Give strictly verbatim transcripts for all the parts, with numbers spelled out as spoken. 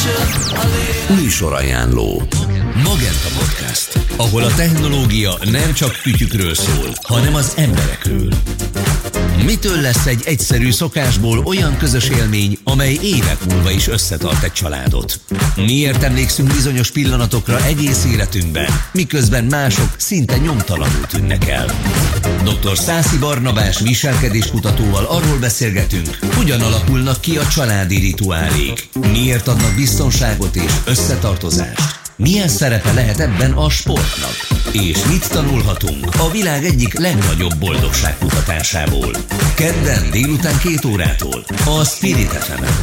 Műsorajánló. Magenta Podcast, ahol a technológia nem csak kütyükről szól, hanem az emberekről. Mitől lesz egy egyszerű szokásból olyan közös élmény, amely évek múlva is összetart egy családot? Miért emlékszünk bizonyos pillanatokra egész életünkben, miközben mások szinte nyomtalanul tűnnek el? doktor Szászi Barnabás viselkedéskutatóval arról beszélgetünk, hogyan alakulnak ki a családi rituálék, miért adnak biztonságot és összetartozást, milyen szerepe lehet ebben a sportnak, és mit tanulhatunk a világ egyik legnagyobb boldogságkutatásából. Kedden délután két órától a Spirit ef emen.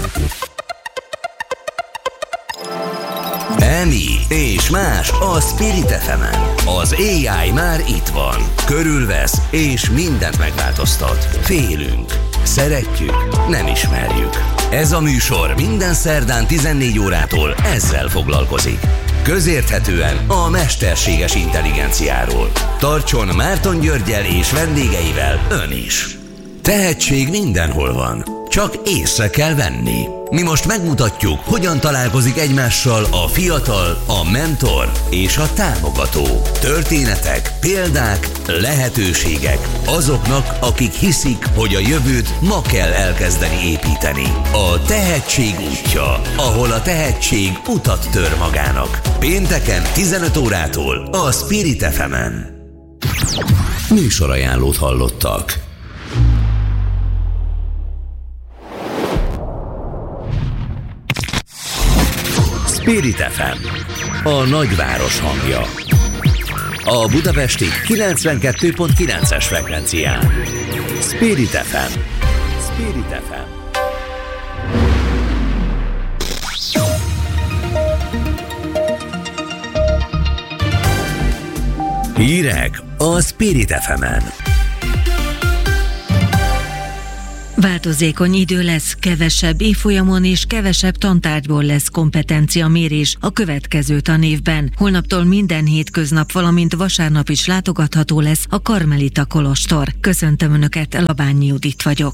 Emi és más a Spirit ef emen. Az á i már itt van, körülvesz és mindent megváltoztat. Félünk, szeretjük, nem ismerjük. Ez a műsor minden szerdán tizennégy órától ezzel foglalkozik. Közérthetően a mesterséges intelligenciáról. Tartson Márton Györggyel és vendégeivel ön is. Tehetség mindenhol van, csak észre kell venni. Mi most megmutatjuk, hogyan találkozik egymással a fiatal, a mentor és a támogató. Történetek, példák, lehetőségek azoknak, akik hiszik, hogy a jövőt ma kell elkezdeni építeni. A tehetség útja, ahol a tehetség utat tör magának. Pénteken tizenöt órától a Spirit ef emen. Műsorajánlót hallottak. Spirit ef em, a nagyváros hangja. A budapesti kilencvenkettő pont kilences frekvencián. Spirit ef em. Spirit ef em. Hírek a Spirit ef emen. Változékony idő lesz, kevesebb évfolyamon és kevesebb tantárgyból lesz kompetenciamérés a következő tanévben. Holnaptól minden hétköznap, valamint vasárnap is látogatható lesz a Karmelita kolostor. Köszöntöm Önöket, Labányi Judit vagyok.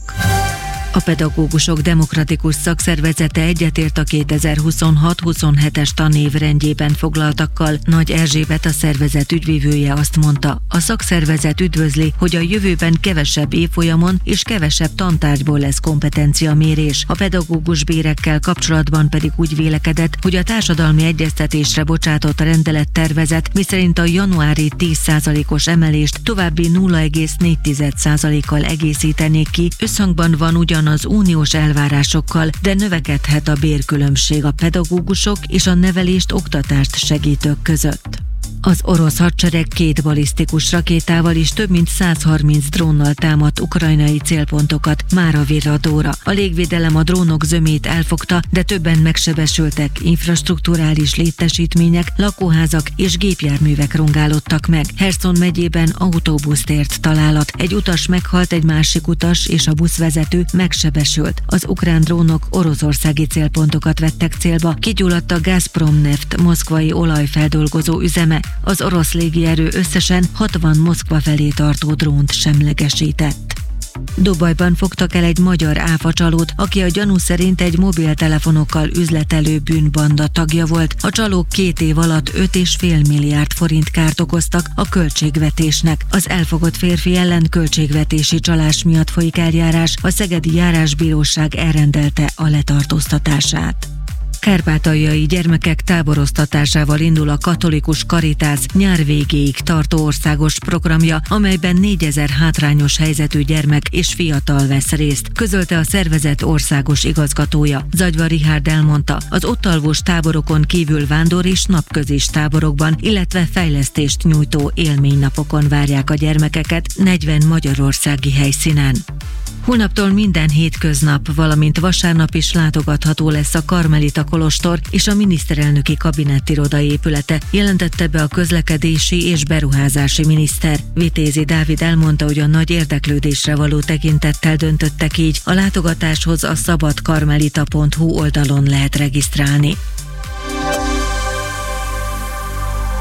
A Pedagógusok Demokratikus Szakszervezete egyetért a kétezer-huszonhat huszonhetes tanév rendjében foglaltakkal. Nagy Erzsébet, a szervezet ügyvivője azt mondta, a szakszervezet üdvözli, hogy a jövőben kevesebb évfolyamon és kevesebb tantárgyból lesz kompetenciamérés. A pedagógus bérekkel kapcsolatban pedig úgy vélekedett, hogy a társadalmi egyeztetésre bocsátott rendelettervezet, miszerint a januári tíz százalékos emelést további nulla egész négy százalékkal egészítenék ki, összhangban van ugyan az uniós elvárásokkal, de növekedhet a bérkülönbség a pedagógusok és a nevelést, oktatást segítők között. Az orosz hadsereg két balisztikus rakétával és több mint száz harminc drónnal támadt ukrajnai célpontokat mára virradóra. A légvédelem a drónok zömét elfogta, de többen megsebesültek, infrastrukturális létesítmények, lakóházak és gépjárművek rongálódtak meg. Herson megyében autóbuszt ért találat. Egy utas meghalt, egy másik utas és a buszvezető megsebesült. Az ukrán drónok oroszországi célpontokat vettek célba. Kigyulladt a Gazprom Neft moszkvai olajfeldolgozó üzeme. Az orosz légierő összesen hatvan Moszkva felé tartó drónt semlegesített. Dubajban fogtak el egy magyar áfacsalót, aki a gyanú szerint egy mobiltelefonokkal üzletelő bűnbanda tagja volt. A csalók két év alatt öt egész öt milliárd forint kárt okoztak a költségvetésnek. Az elfogott férfi ellen költségvetési csalás miatt folyik eljárás, a szegedi járásbíróság elrendelte a letartóztatását. Kárpátaljai gyermekek táboroztatásával indul a Katolikus Karitász nyár végéig tartó országos programja, amelyben négyezer hátrányos helyzetű gyermek és fiatal vesz részt, közölte a szervezet országos igazgatója. Zagyva Richárd elmondta, az ott alvós táborokon kívül vándor és napközis táborokban, illetve fejlesztést nyújtó élménynapokon várják a gyermekeket negyven magyarországi helyszínen. Holnaptól minden hétköznap, valamint vasárnap is látogatható lesz a Karmelita kolostor és a miniszterelnöki kabinettiroda épülete, jelentette be a közlekedési és beruházási miniszter. Vitézi Dávid elmondta, hogy a nagy érdeklődésre való tekintettel döntöttek így, a látogatáshoz a szabadkarmelita pont hu oldalon lehet regisztrálni.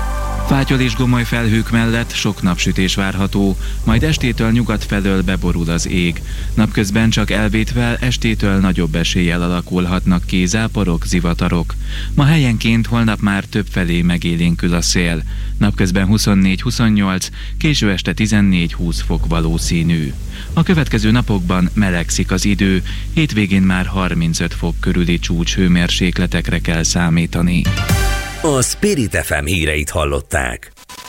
Fátyol és gomoly felhők mellett sok napsütés várható, majd estétől nyugat felől beborul az ég. Napközben csak elvétvel, estétől nagyobb eséllyel alakulhatnak ki záporok, zivatarok. Ma helyenként, holnap már többfelé megélénkül a szél. Napközben huszonnégy-huszonnyolc, késő este tizennégy-húsz fok valószínű. A következő napokban melegszik az idő, hétvégén már harmincöt fok körüli csúcshőmérsékletekre kell számítani. A Spirit ef em híreit hallották.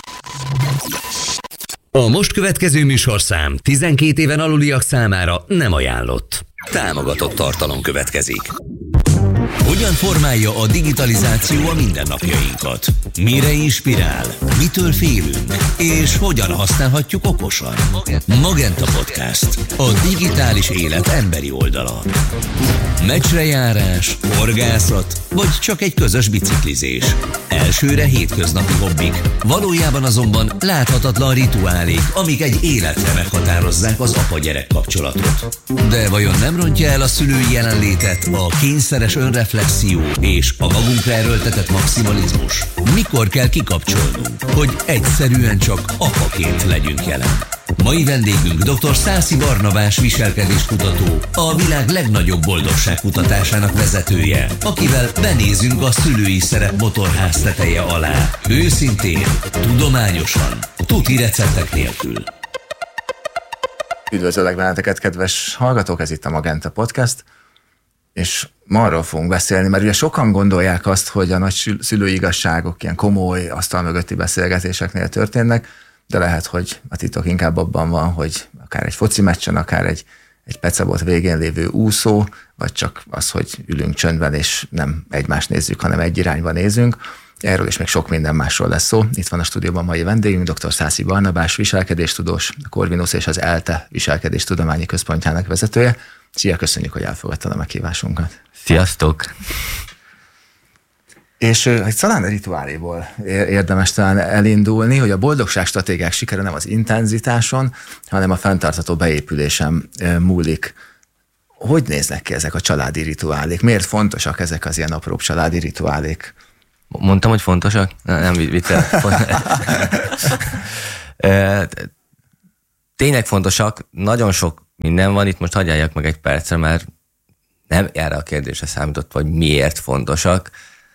A most következő műsorszám tizenkét éven aluliak számára nem ajánlott. Támogatott tartalom következik. Hogyan formálja a digitalizáció a mindennapjainkat? Mire inspirál? Mitől félünk? És hogyan használhatjuk okosan? Magenta Podcast. A digitális élet emberi oldala. Meccsrejárás, horgászat, vagy csak egy közös biciklizés. Elsőre hétköznapi hobbik, valójában azonban láthatatlan rituálék, amik egy életre meghatározzák az apa-gyerek kapcsolatot. De vajon nem rontja el a szülői jelenlétet a kényszeres önreflexió és a magunkra erőltetett maximalizmus? Mikor kell kikapcsolnunk, hogy egyszerűen csak apaként legyünk jelen? Mai vendégünk dr. Szászi Barnabás viselkedéskutató, a világ legnagyobb boldogságkutatásának vezetője, akivel benézünk a szülői szerep motorház teteje alá. Őszintén, tudományosan, tuti receptek nélkül. Üdvözöllek benneteket, kedves hallgatók, ez itt a Magenta Podcast, és ma arról fogunk beszélni, mert ugye sokan gondolják azt, hogy a nagy szülői igazságok ilyen komoly, asztal mögötti beszélgetéseknél történnek, de lehet, hogy a titok inkább abban van, hogy akár egy foci meccsen, akár egy, egy pecabot végén lévő úszó, vagy csak az, hogy ülünk csöndben, és nem egymást nézzük, hanem egy irányba nézünk. Erről és még sok minden másról lesz szó. Itt van a stúdióban mai vendégünk, dr. Szászi Barnabás, viselkedéstudós, a Corvinus és az ELTE Viselkedéstudományi Központjának vezetője. Szia, köszönjük, hogy elfogadtad a meghívásunkat. Sziasztok! És egy talán rituáléból érdemes talán elindulni, hogy a boldogság stratégiák sikere nem az intenzitáson, hanem a fenntartható beépülésen múlik. Hogy néznek ki ezek a családi rituálék? Miért fontosak ezek az ilyen apróbb családi rituálék? Mondtam, hogy fontosak? Nem viccelek. Tényleg fontosak, nagyon sok minden van, itt most hagyjáljak meg egy percre, mert nem erre a kérdésre számított, vagy miért fontosak.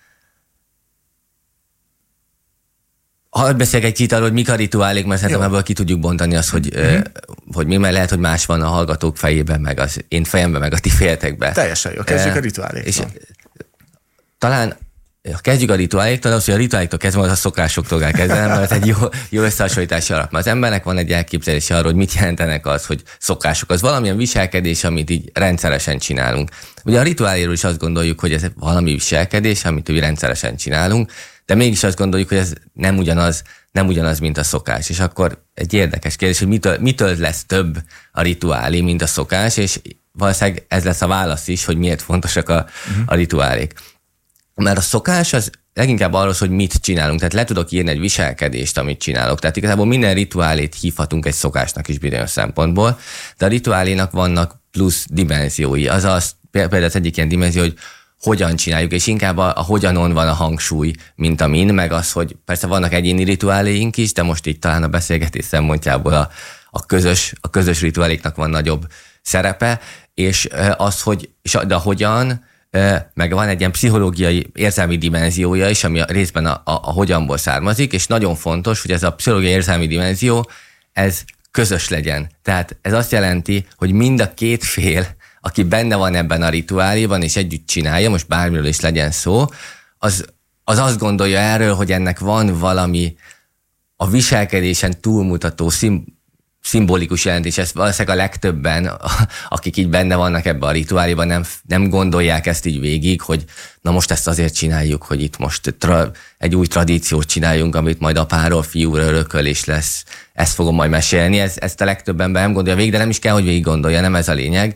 Hadd beszéljek egy kicsit arról, hogy mik a rituálék, mert szerintem ebből ki tudjuk bontani azt, hogy, mm-hmm. hogy mi, mert lehet, hogy más van a hallgatók fejében, meg az én fejemben, meg a ti fejetekben. Teljesen jó, kezdjük a rituáléktól. Talán kezdjük a rituáléktól, az, hogy a rituáléktól kezdve az a szokásoktól kell kezdenem, mert egy jó, jó összehasonlítási alap. Mert az embernek van egy elképzelése arról, hogy mit jelentenek az, hogy szokások. Az valamilyen viselkedés, amit így rendszeresen csinálunk. Ugye a rituáléről is azt gondoljuk, hogy ez valami viselkedés, amit úgy rendszeresen csinálunk, de mégis azt gondoljuk, hogy ez nem ugyanaz, nem ugyanaz, mint a szokás. És akkor egy érdekes kérdés, hogy mitől, mitől lesz több a rituálé, mint a szokás, és valószínűleg ez lesz a válasz is, hogy miért fontosak a, uh-huh. a rituálék. Mert a szokás az leginkább arról, hogy mit csinálunk. Tehát le tudok írni egy viselkedést, amit csinálok. Tehát igazából minden rituálét hívhatunk egy szokásnak is bizonyos szempontból, de a rituálénak vannak plusz dimenziói. Azaz például az egyik ilyen dimenzió, hogy hogyan csináljuk, és inkább a, a hogyanon van a hangsúly, mint a min, meg az, hogy persze vannak egyéni rituáléink is, de most így talán a beszélgetés szempontjából a, a, közös, a közös rituáléknak van nagyobb szerepe, és az, hogy és a, de a hogyan, meg van egy ilyen pszichológiai, érzelmi dimenziója is, ami a részben a, a, a hogyanból származik, és nagyon fontos, hogy ez a pszichológiai érzelmi dimenzió, ez közös legyen. Tehát ez azt jelenti, hogy mind a két fél, aki benne van ebben a rituáléban, és együtt csinálja, most bármiről is legyen szó, az, az azt gondolja erről, hogy ennek van valami a viselkedésen túlmutató szim, szimbolikus jelentés. Ezt valószínűleg a legtöbben, akik így benne vannak ebben a rituáléban, nem, nem gondolják ezt így végig, hogy na most ezt azért csináljuk, hogy itt most tra, egy új tradíciót csináljunk, amit majd apáról fiúra örökölés lesz. Ezt fogom majd mesélni. Ez, ezt a legtöbb ember nem gondolja végig, de nem is kell, hogy végig gondolja, nem ez a lényeg.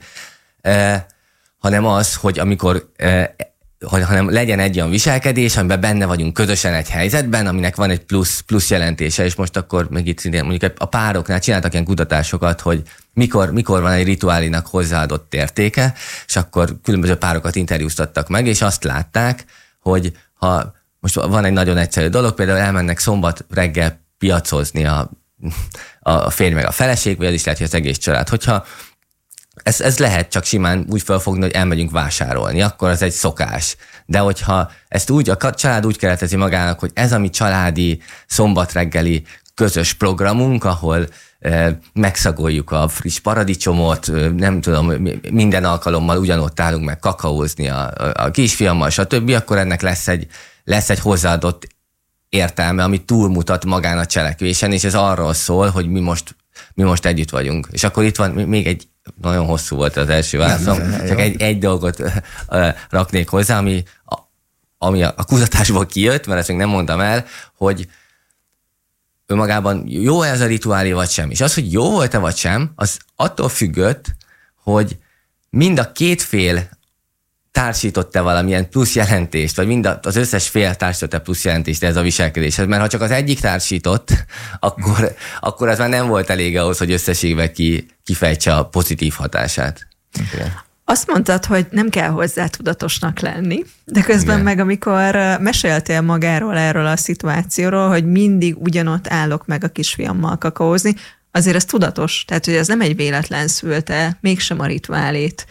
Eh, hanem az, hogy amikor eh, hanem legyen egy olyan viselkedés, amiben benne vagyunk közösen egy helyzetben, aminek van egy plusz, plusz jelentése, és most akkor meg itt mondjuk a pároknál csináltak ilyen kutatásokat, hogy mikor, mikor van egy rituálinak hozzáadott értéke, és akkor különböző párokat interjúztattak meg, és azt látták, hogy ha most van egy nagyon egyszerű dolog, például elmennek szombat reggel piacozni a, a férj meg a feleség, vagy az is lehet, hogy az egész család. Hogyha ez, ez lehet csak simán úgy felfogni, hogy elmegyünk vásárolni, akkor az egy szokás. De hogyha ezt úgy, a család úgy keretezi magának, hogy ez a mi családi szombat reggeli közös programunk, ahol eh, megszagoljuk a friss paradicsomot, nem tudom, minden alkalommal ugyanott állunk meg kakaózni a, a, a kisfiammal, stb., akkor ennek lesz egy, lesz egy hozzáadott értelme, ami túlmutat magán a cselekvésen, és ez arról szól, hogy mi most, mi most együtt vagyunk. És akkor itt van még egy, nagyon hosszú volt az első válaszom, csak egy, egy dolgot raknék hozzá, ami, a, ami a, a kutatásból kijött, mert ezt még nem mondtam el, hogy önmagában jó ez a rituálé vagy sem. És az, hogy jó volt-e vagy sem, az attól függött, hogy mind a két fél társított-e valamilyen plusz jelentést, vagy mind az összes fél társított-e plusz jelentést ez a viselkedéshez. Mert ha csak az egyik társított, akkor, akkor az már nem volt elég ahhoz, hogy összességben ki, kifejtse a pozitív hatását. Okay. Azt mondtad, hogy nem kell hozzá tudatosnak lenni, de közben igen. meg amikor meséltél magáról erről a szituációról, hogy mindig ugyanott állok meg a kisfiammal kakaózni, azért ez tudatos, tehát hogy ez nem egy véletlen szülte, mégsem a rituálét.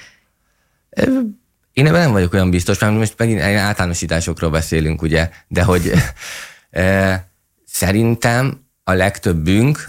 Én ebben nem vagyok olyan biztos, mert most megint általánosításokról beszélünk, ugye, de hogy e, szerintem a legtöbbünk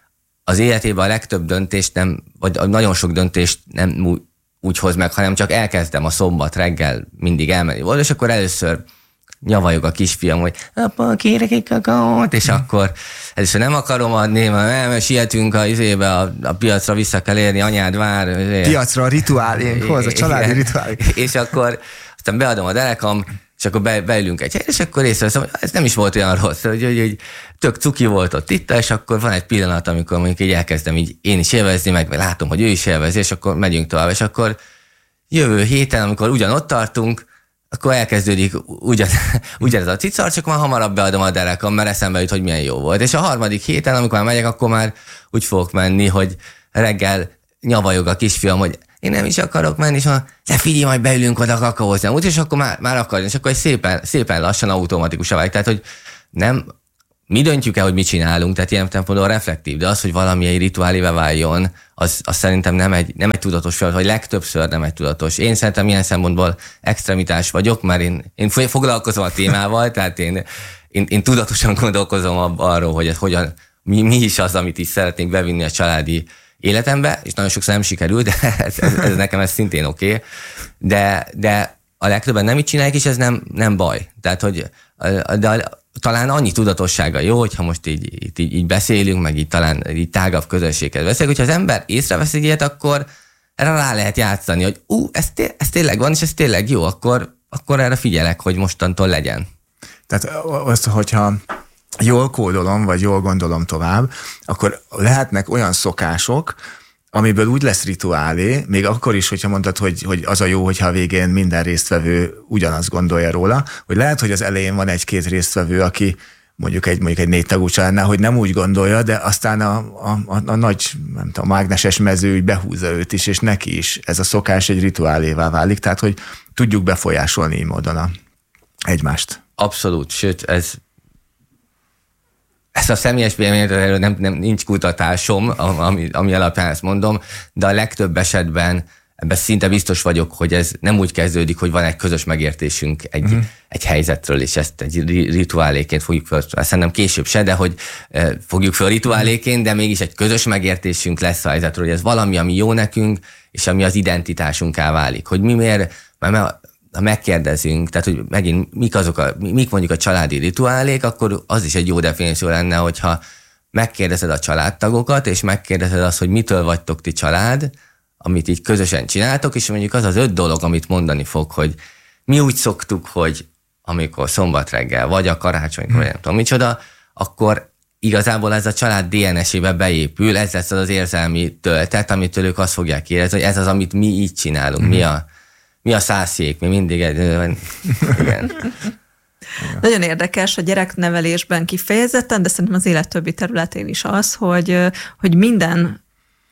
az életében a legtöbb döntést nem, vagy nagyon sok döntést nem úgy hoz meg, hanem csak elkezdem a szombat reggel mindig elmenni volt, és akkor először nyavajog a kisfiam, hogy apa, kérek egy kakaót, és akkor először nem akarom adni, mert sietünk a, izébe, a, a piacra vissza kell érni, anyád vár. Izé. Piacra a rituálénkhoz, a családi rituálénk. És akkor aztán beadom a derekam, és akkor be, beülünk egy helyre, és akkor észreveszem, hogy ez nem is volt olyan rossz, hogy, hogy, hogy tök cuki volt ott itt, és akkor van egy pillanat, amikor mondjuk így elkezdem így én is élvezni, meg látom, hogy ő is élvezi, és akkor megyünk tovább, és akkor jövő héten, amikor ugyanott tartunk, akkor elkezdődik ugyan, ugyanez a cicar, csak már hamarabb beadom a derekam, mert eszembe jut, hogy milyen jó volt. És a harmadik héten, amikor már megyek, akkor már úgy fogok menni, hogy reggel nyavajog a kisfiam, hogy én nem is akarok menni, és mondom, de figyelj, majd beülünk oda kakaózni. Úgyhogy akkor már, már akarni, és akkor szépen, szépen lassan automatikusan válik. Tehát, hogy nem, mi döntjük el, hogy mit csinálunk, tehát ilyen szempontból reflektív, de az, hogy valami egy rituálébe váljon, az, az szerintem nem egy, nem egy tudatos feladat, vagy legtöbbször nem egy tudatos. Én szerintem ilyen szempontból extremitás vagyok, mert én, én foglalkozom a témával, tehát én, én, én tudatosan gondolkozom arról, hogy ez hogyan, mi, mi is az, amit is szeretnénk bevinni a családi életembe, és nagyon sokszor nem sikerül, de ez, ez, ez nekem ez szintén oké. Okay. De, de a legtöbben nem így csinálják, és ez nem, nem baj. Tehát, hogy de talán annyi tudatossága jó, hogyha most így, így, így beszélünk, meg így talán így tágabb közösséghez beszélünk, hogyha az ember észrevesz egy ilyet, akkor erre rá lehet játszani, hogy ú, ez, té- ez tényleg van, és ez tényleg jó, akkor, akkor erre figyelek, hogy mostantól legyen. Tehát azt, hogyha jól kódolom, vagy jól gondolom tovább, akkor lehetnek olyan szokások, amiből úgy lesz rituálé, még akkor is, hogyha mondtad, hogy, hogy az a jó, hogyha a végén minden résztvevő ugyanazt gondolja róla, hogy lehet, hogy az elején van egy-két résztvevő, aki mondjuk egy, mondjuk egy négy tagú családnál, hogy nem úgy gondolja, de aztán a, a, a, a nagy, nem tudom, mágneses mező úgy behúzza őt is, és neki is ez a szokás egy rituálévá válik, tehát hogy tudjuk befolyásolni így módon a, egymást. Abszolút, sőt, ez Ezt a személyes véleményről nem, nem, nincs kutatásom, ami, ami alapján ezt mondom, de a legtöbb esetben ebben szinte biztos vagyok, hogy ez nem úgy kezdődik, hogy van egy közös megértésünk egy, uh-huh. egy helyzetről, és ezt egy rituáléként fogjuk fel, szerintem később se, de hogy eh, fogjuk fel rituáléként, de mégis egy közös megértésünk lesz a helyzetről, hogy ez valami, ami jó nekünk, és ami az identitásunká válik. Hogy mi miért, mert ha megkérdezünk, tehát hogy megint mik azok a, mik mondjuk a családi rituálék, akkor az is egy jó definíció lenne, hogyha megkérdezed a családtagokat, és megkérdezed azt, hogy mitől vagytok ti család, amit így közösen csináltok, és mondjuk az az öt dolog, amit mondani fog, hogy mi úgy szoktuk, hogy amikor szombat reggel, vagy a karácsonykor, hmm. nem tudom micsoda, akkor igazából ez a család dé en es-ébe beépül, ez lesz az az érzelmi töltet, amitől ők azt fogják érezni, hogy ez az, amit mi így csinálunk, hmm. mi a Mi a százszék? Mi mindig egy... Igen. Nagyon érdekes a gyereknevelésben kifejezetten, de szerintem az élet többi területén is az, hogy, hogy minden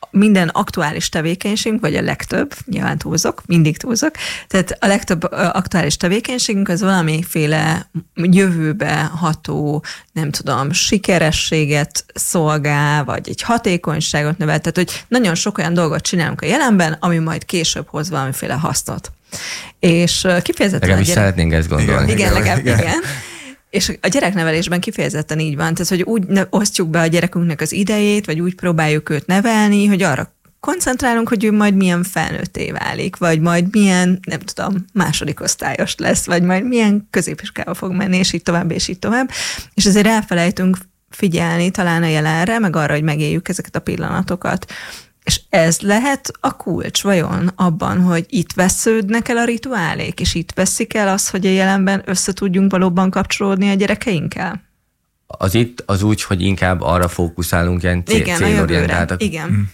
minden aktuális tevékenységünk, vagy a legtöbb, nyilván túlzok, mindig túlzok, tehát a legtöbb aktuális tevékenységünk az valamiféle jövőbe ható, nem tudom, sikerességet szolgál, vagy egy hatékonyságot növel, tehát hogy nagyon sok olyan dolgot csinálunk a jelenben, ami majd később hoz valamiféle hasznot. És kifejezetten... Legalábbis gyerek... szeretnénk ezt gondolni. Igen, legalább, igen. igen. És a gyereknevelésben kifejezetten így van, tehát hogy úgy osztjuk be a gyerekünknek az idejét, vagy úgy próbáljuk őt nevelni, hogy arra koncentrálunk, hogy ő majd milyen felnőtté válik, vagy majd milyen, nem tudom, második osztályos lesz, vagy majd milyen középiskába fog menni, és így tovább, és így tovább. És ezért elfelejtünk figyelni talán a jelenre, meg arra, hogy megéljük ezeket a pillanatokat. És ez lehet a kulcs vajon abban, hogy itt vesződnek el a rituálék, és itt veszik el az, hogy a jelenben össze tudjunk valóban kapcsolódni a gyerekeinkkel? Az itt az úgy, hogy inkább arra fókuszálunk, ilyen cél, célorientáltak. Igen, mm.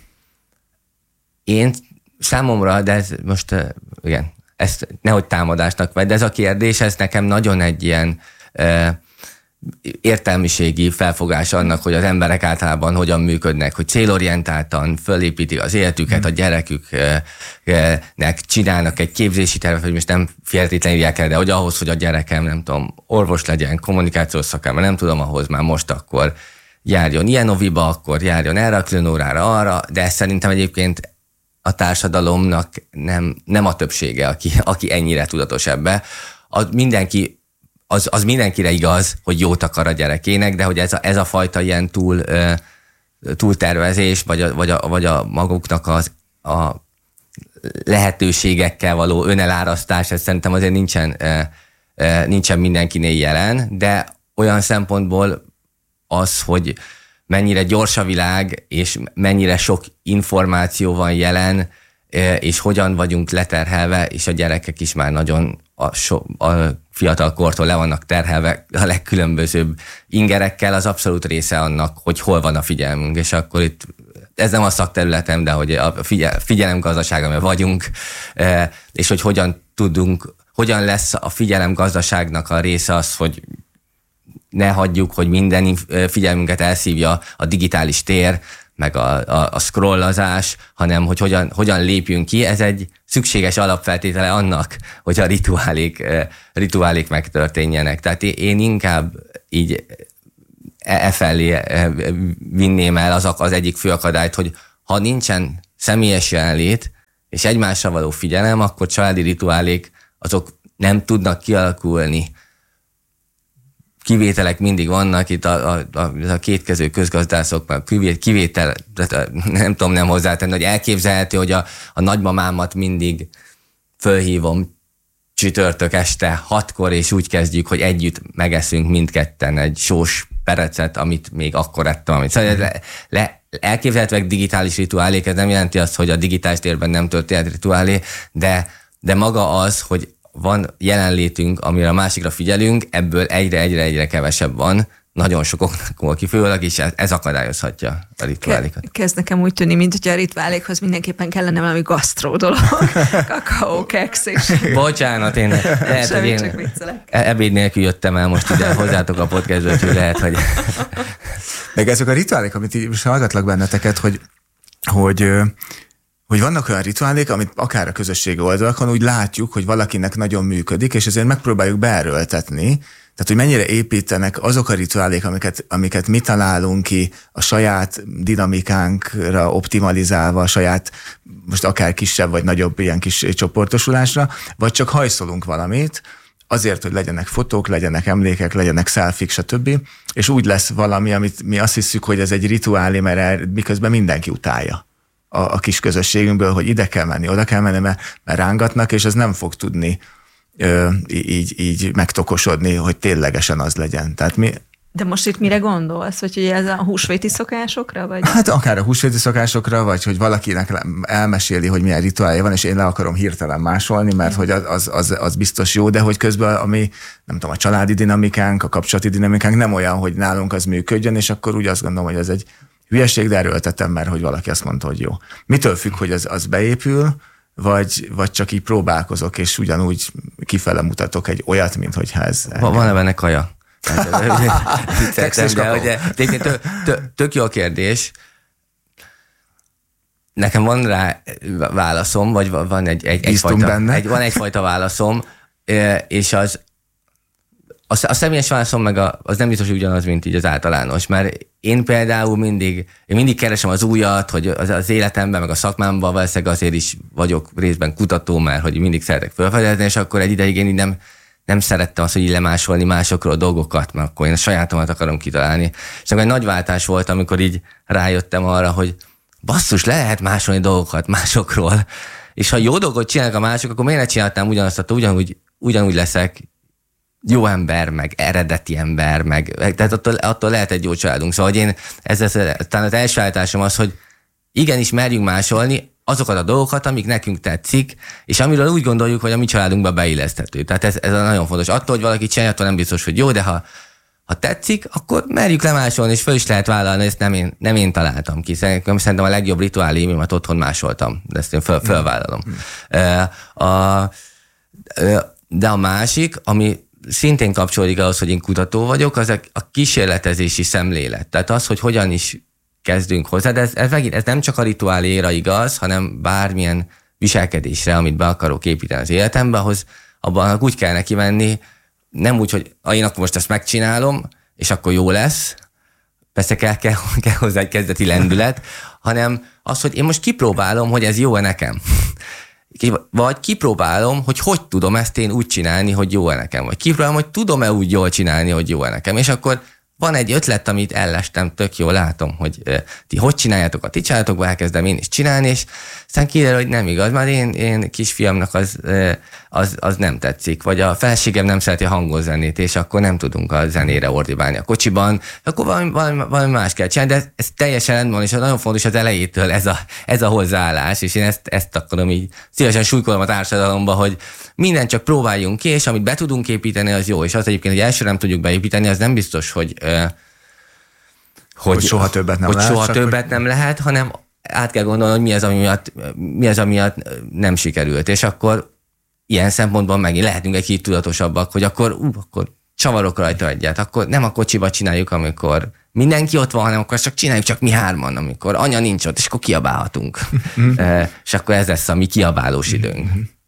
Én számomra, de ez most, igen, ezt nehogy támadásnak vagy, de ez a kérdés, ez nekem nagyon egy ilyen e, értelmiségi felfogás annak, hogy az emberek általában hogyan működnek, hogy célorientáltan fölépítik az életüket, a gyereküknek csinálnak egy képzési tervet, hogy most nem feltétlenül írják el, de hogy ahhoz, hogy a gyerekem, nem tudom, orvos legyen, kommunikációs szakember, nem tudom, ahhoz már most akkor járjon ilyen oviba, akkor járjon erre a külön órára, arra, de ez szerintem egyébként a társadalomnak nem, nem a többsége, aki, aki ennyire tudatos ebbe. A, mindenki Az, az mindenkire igaz, hogy jót akar a gyerekének, de hogy ez a, ez a fajta ilyen túl, túltervezés, vagy a, vagy, a, vagy a maguknak az, a lehetőségekkel való önelárasztás, ez szerintem azért nincsen, nincsen mindenkinél jelen, de olyan szempontból az, hogy mennyire gyors a világ, és mennyire sok információ van jelen, és hogyan vagyunk leterhelve, és a gyerekek is már nagyon a, so, a fiatal kortól le vannak terhelve a legkülönbözőbb ingerekkel, az abszolút része annak, hogy hol van a figyelmünk, és akkor itt ez nem a szakterületem, de hogy a figyel, figyelemgazdaság, amiben vagyunk, és hogy hogyan tudunk, hogyan lesz a figyelemgazdaságnak a része az, hogy ne hagyjuk, hogy minden figyelmünket elszívja a digitális tér, meg a, a, a scrollazás, hanem hogy hogyan, hogyan lépjünk ki. Ez egy szükséges alapfeltétele annak, hogy a rituálék, rituálék megtörténjenek. Tehát én inkább így e felé vinném el az, az egyik fő akadályt, hogy ha nincsen személyes jelenlét és egymásra való figyelem, akkor családi rituálék azok nem tudnak kialakulni. Kivételek mindig vannak, itt a, a, a kétkező közgazdászok, kivétel, nem tudom nem hozzátenni, hogy elképzelhető, hogy a, a nagymamámat mindig fölhívom csütörtök este hatkor, és úgy kezdjük, hogy együtt megeszünk mindketten egy sós perecet, amit még akkor ettem. Amit. Szóval le, le, elképzelhetőek digitális rituálék, ez nem jelenti azt, hogy a digitális térben nem történt rituálé, de, de maga az, hogy van jelenlétünk, amire a másikra figyelünk, ebből egyre-egyre-egyre kevesebb van, nagyon sokoknak kifőleg, és ez akadályozhatja a rituálékat. Kezd nekem úgy tűnni, mint hogy a rituálékhoz mindenképpen kellene valami gasztró dolog, kakaó, keksz és... Bocsánat, én lehet, hogy én ebéd nélkül jöttem el most ide hozzátok a podcastből, hogy lehet, hogy... Meg ezek a rituálék, amit így most hallgatlak benneteket, hogy, hogy hogy vannak olyan rituálék, amit akár a közösségi oldalakon úgy látjuk, hogy valakinek nagyon működik, és ezért megpróbáljuk beerőltetni, tehát hogy mennyire építenek azok a rituálék, amiket, amiket mi találunk ki a saját dinamikánkra optimalizálva, a saját most akár kisebb vagy nagyobb ilyen kis csoportosulásra, vagy csak hajszolunk valamit, azért, hogy legyenek fotók, legyenek emlékek, legyenek selfie-k, stb. És úgy lesz valami, amit mi azt hiszük, hogy ez egy rituálé, mert miközben mindenki utálja a, a kis közösségünkből, hogy ide kell menni, oda kell menni, mert, mert rángatnak, és ez nem fog tudni ö, így, így megtokosodni, hogy ténylegesen az legyen. Tehát mi... De most itt mire gondolsz? Vagy hogy ez a húsvéti szokásokra? Vagy? Hát akár a húsvéti szokásokra, vagy hogy valakinek elmeséli, hogy milyen rituálja van, és én le akarom hirtelen másolni, mert hogy az, az, az biztos jó, de hogy közben ami, nem tudom, a családi dinamikánk, a kapcsolati dinamikánk nem olyan, hogy nálunk az működjön, és akkor úgy azt gondolom, hogy ez egy hülyeség, de erőltetem, mert hogy valaki azt mondta, hogy jó. Mitől függ, hogy az, az beépül, vagy, vagy csak így próbálkozok, és ugyanúgy kifele mutatok egy olyat, mint hogyha ez... Van-e benne kaja? Vicceltem, de hogy tök, tök jó a kérdés. Nekem van rá válaszom, vagy van egy, egy, egyfajta, egy, van egyfajta válaszom, és az a, a személyes válaszom meg a, az nem biztos, hogy ugyanaz, mint így az általános, mert én például mindig, én mindig keresem az újat, hogy az, az életemben, meg a szakmámban valószínűleg azért is vagyok részben kutató, mert hogy mindig szeretek felfedezni, és akkor egy ideig én így nem, nem szerettem azt, hogy így lemásolni másokról a dolgokat, mert akkor én a sajátomat akarom kitalálni. És akkor egy nagy váltás volt, amikor így rájöttem arra, hogy basszus, lehet másolni dolgokat másokról, és ha jó dolgot csinálnak a mások, akkor miért ne csináltam ugyanazt, ugyanúgy, ugyanúgy leszek jó ember, meg eredeti ember, meg, tehát attól, attól lehet egy jó családunk. Szóval, hogy én ezzel, talán az első állításom az, hogy igenis merjünk másolni azokat a dolgokat, amik nekünk tetszik, és amiről úgy gondoljuk, hogy a mi családunkba beilleszthető. Tehát ez, ez nagyon fontos. Attól, hogy valaki csinálja, attól nem biztos, hogy jó, de ha, ha tetszik, akkor merjük lemásolni, és föl is lehet vállalni, ezt nem én, nem én találtam ki. Szerintem a legjobb rituálémimat otthon másoltam, de ezt én föl, fölvállalom. Mm. A, de a másik, ami szintén kapcsolódik ahhoz, hogy én kutató vagyok, az a, a kísérletezési szemlélet. Tehát az, hogy hogyan is kezdünk hozzá, de ez, ez, megint, ez nem csak a rituáléra igaz, hanem bármilyen viselkedésre, amit be akarok építeni az életembe, ahhoz abban úgy kell neki menni, nem úgy, hogy én akkor most ezt megcsinálom, és akkor jó lesz, persze kell, kell, kell hozzá egy kezdeti lendület, hanem az, hogy én most kipróbálom, hogy ez jó-e nekem. Vagy kipróbálom, hogy hogy tudom ezt én úgy csinálni, hogy jó-e nekem. Vagy kipróbálom, hogy tudom-e úgy jól csinálni, hogy jó-e nekem. És akkor van egy ötlet, amit ellestem, tök jól látom, hogy e, ti hogy csináljátok, a ti csináljátok, elkezdem én is csinálni, és aztán kiderül, hogy nem igaz, mert én, én kisfiamnak az, e, az, az nem tetszik, vagy a feleségem nem szereti a hangozzenét, és akkor nem tudunk a zenére ordibálni a kocsiban, akkor valami, valami, valami más kell csinálni, de ez, ez teljesen rendben van, és nagyon fontos az elejétől ez a, ez a hozzáállás, és én ezt, ezt akarom így szívesen súlykolom a társadalomba, hogy mindent csak próbáljunk ki, és amit be tudunk építeni, az jó. És az egyébként, hogy első nem tudjuk beépíteni, az nem biztos, hogy, hogy, hogy soha többet nem hogy lehet. Soha többet hogy... nem lehet, hanem át kell gondolni, hogy mi az, ami miatt, mi az, ami miatt nem sikerült. És akkor ilyen szempontból megint lehetünk egy kicsit tudatosabbak, hogy akkor, ú, akkor csavarok rajta egyet, akkor nem a kocsiba csináljuk, amikor mindenki ott van, hanem akkor csak csináljuk csak mi hárman, amikor anya nincs ott, és akkor kiabálhatunk. És akkor ez lesz a mi kiabálós időnk.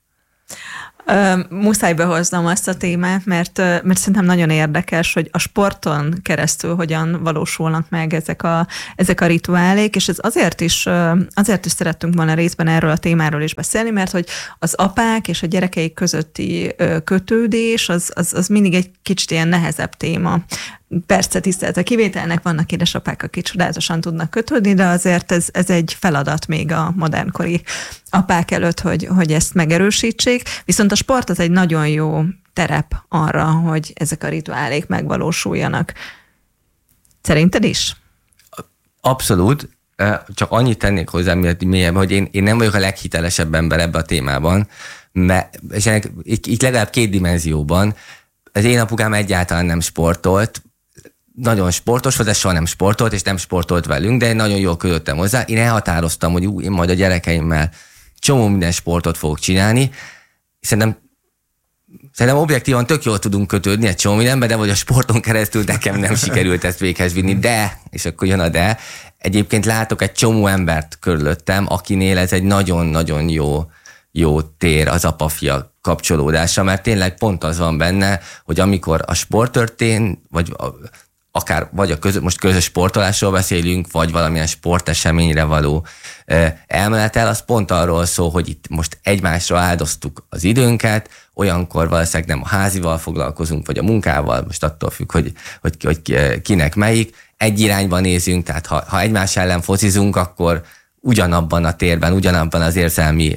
Uh, muszáj behoznom azt a témát, mert, mert szerintem nagyon érdekes, hogy a sporton keresztül hogyan valósulnak meg ezek a, ezek a rituálék, és ez azért is, azért is szerettünk volna részben erről a témáról is beszélni, mert hogy az apák és a gyerekeik közötti kötődés, az, az, az mindig egy kicsit ilyen nehezebb téma. Persze tisztelt a kivételnek, vannak édesapák, akik csodálatosan tudnak kötődni, de azért ez, ez egy feladat még a modernkori apák előtt, hogy, hogy ezt megerősítsék. Viszont a sport az egy nagyon jó terep arra, hogy ezek a rituálék megvalósuljanak. Szerinted is? Abszolút. Csak annyit tennék hozzá, miért mélyebb, hogy én, én nem vagyok a leghitelesebb ember ebbe a témában, mert, és ennek itt legalább két dimenzióban. Az én apukám egyáltalán nem sportolt, nagyon sportos volt, de soha nem sportolt, és nem sportolt velünk, de én nagyon jól kötöttem hozzá. Én elhatároztam, hogy ú, én majd a gyerekeimmel csomó minden sportot fogok csinálni. Szerintem, szerintem objektívan tök jól tudunk kötődni egy csomó mindenbe, de vagy a sporton keresztül nekem nem sikerült ezt véghez vinni, de, és akkor jön a de, egyébként látok egy csomó embert körülöttem, akinél ez egy nagyon-nagyon jó, jó tér az apa-fia kapcsolódása, mert tényleg pont az van benne, hogy amikor a sport történt, vagy a, akár vagy a közö, most közös sportolásról beszélünk, vagy valamilyen sporteseményre való e, elmenetel, az pont arról szól, hogy itt most egymásra áldoztuk az időnket, olyankor valószínűleg nem a házival foglalkozunk, vagy a munkával, most attól függ, hogy, hogy, hogy kinek melyik. Egy irányban nézünk, tehát ha, ha egymás ellen focizunk, akkor ugyanabban a térben, ugyanabban az érzelmi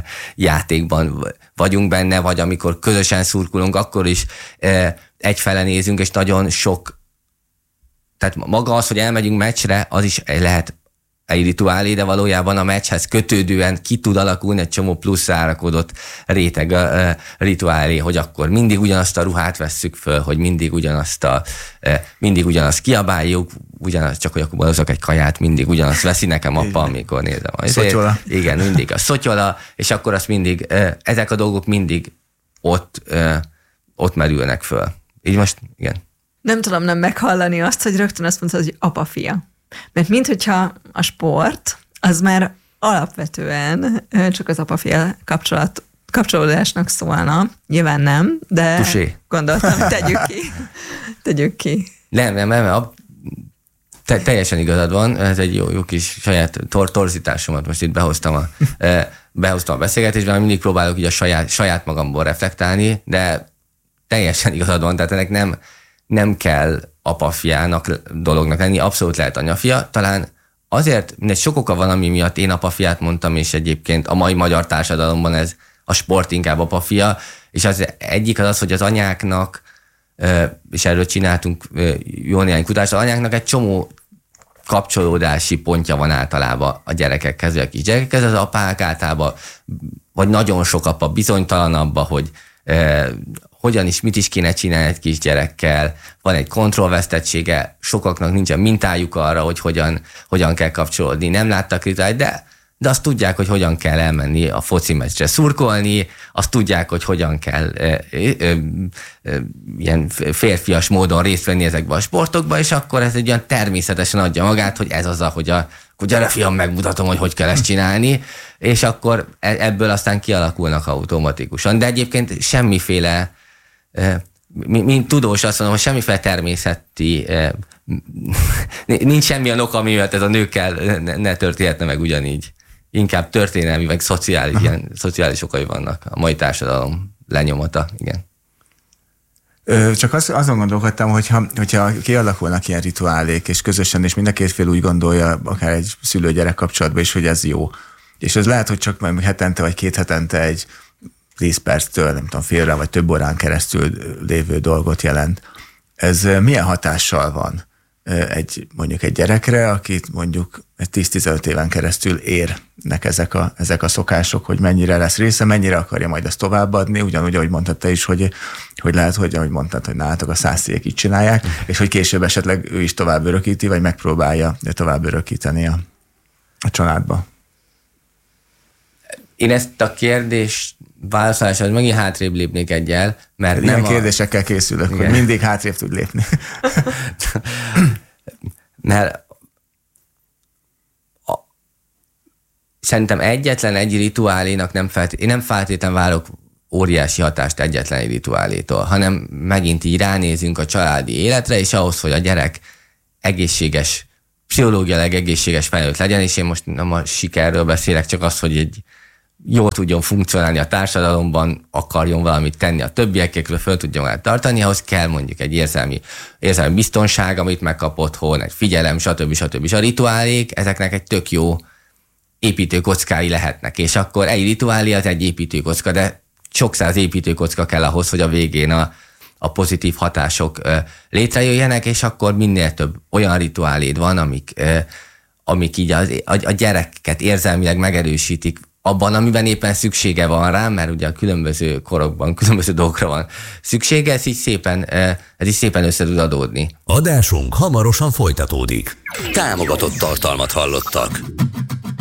játékban vagyunk benne, vagy amikor közösen szurkolunk, akkor is egyfele nézünk, és nagyon sok, tehát maga az, hogy elmegyünk meccsre, az is lehet egy rituálé, de valójában a meccshez kötődően ki tud alakulni egy csomó plusz árakodott réteg a rituálé, hogy akkor mindig ugyanazt a ruhát vesszük föl, hogy mindig ugyanazt a, mindig ugyanazt kiabáljuk, ugyanaz, csak hogy akkor hozok egy kaját, mindig ugyanazt veszi nekem apa, amikor nézem. Szotyola. Igen, mindig a szotyola, és akkor azt mindig, ezek a dolgok mindig ott, ott merülnek föl. Így most, igen. Nem tudom nem meghallani azt, hogy rögtön azt mondod, hogy apa-fia. Mert minthogyha a sport, az már alapvetően csak az apa-fia kapcsolat, kapcsolódásnak szólna. Nyilván nem, de Tusé. Gondoltam, tegyük ki. Tegyük ki. Nem, nem, nem. A, te, teljesen igazad van. Ez egy jó, jó kis saját tor, torzításomat most itt behoztam a, behoztam a beszélgetésben, mindig próbálok így a saját, saját magamból reflektálni, de teljesen igazad van, tehát ennek nem, nem kell apa-fiának dolognak lenni, abszolút lehet anya-fia. Talán azért, mert sok oka van, ami miatt én apa-fiát mondtam, és egyébként a mai magyar társadalomban ez a sport inkább apa-fia, és az egyik az az, hogy az anyáknak, és erről csináltunk jó néhány kutatást, az anyáknak egy csomó kapcsolódási pontja van általában a gyerekekhez, vagy a kis gyerekekhez, az apák általában, vagy nagyon sok apa bizonytalan abba, hogy eh, hogyan is, mit is kéne csinálni egy kis gyerekkel, van egy kontrollvesztettsége, sokaknak nincsen mintájuk arra, hogy hogyan, hogyan kell kapcsolódni, nem láttak rituálit, de de azt tudják, hogy hogyan kell elmenni a foci meccsre szurkolni, azt tudják, hogy hogyan kell e, e, e, e, ilyen férfias módon részt venni ezekbe a sportokba, és akkor ez egy olyan természetesen adja magát, hogy ez az, ahogy a, hogy gyere fiam, megmutatom, hogy hogy kell ezt csinálni, és akkor ebből aztán kialakulnak automatikusan. De egyébként semmiféle, e, mint tudós azt mondom, hogy semmiféle természeti, e, nincs semmilyen oka, miatt ez a nőkkel ne, ne történhetne meg ugyanígy. Inkább történelmi, meg szociális, ilyen, szociális okai vannak. A mai társadalom lenyomata, igen. Ö, csak az, azon gondolkodtam, hogyha, hogyha kialakulnak ilyen rituálék, és közösen, és mind a két fél úgy gondolja, akár egy szülő-gyerek kapcsolatban is, hogy ez jó. És ez lehet, hogy csak hetente, vagy két hetente egy tíz perctől, nem tudom, félre, vagy több órán keresztül lévő dolgot jelent. Ez milyen hatással van egy, mondjuk egy gyerekre, akit mondjuk tíz-tizenöt éven keresztül érnek ezek a, ezek a szokások, hogy mennyire lesz része, mennyire akarja majd ezt továbbadni, ugyanúgy, ahogy mondtad te is, hogy, hogy lehet, hogy ahogy mondtad, hogy nálatok a százszék így csinálják, és hogy később esetleg ő is tovább örökíti, vagy megpróbálja tovább örökíteni a, a családba. Én ezt a kérdést válaszolását megint hátrébb lépnék egyel, mert ilyen nem a... kérdésekkel készülök, igen, hogy mindig hátrébb tud lépni. Mert a... szerintem egyetlen egy rituálénak nem feltétlenül, én nem feltétlenül várok óriási hatást egyetlen egy rituálétól, hanem megint így ránézünk a családi életre, és ahhoz, hogy a gyerek egészséges, pszichológiailag egészséges felnőtt legyen, és én most nem a sikerről beszélek, csak az, hogy egy jól tudjon funkcionálni a társadalomban, akarjon valamit tenni a többiekről, föl tudjon magát tartani, ahhoz kell mondjuk egy érzelmi, érzelmi biztonság, amit megkap otthon, egy figyelem, stb. stb. És a rituálék, ezeknek egy tök jó építőkockái lehetnek, és akkor egy rituálé az egy építőkocka, de sok száz építőkocka kell ahhoz, hogy a végén a, a pozitív hatások ö, létrejöjjenek, és akkor minél több olyan rituáléd van, amik, ö, amik így az, a, a gyereket érzelmileg megerősítik abban, amiben éppen szüksége van rá, mert ugye a különböző korokban különböző dolgokra van szüksége, ez így szépen, ez így szépen össze tud adódni. Adásunk hamarosan folytatódik. Támogatott tartalmat hallottak.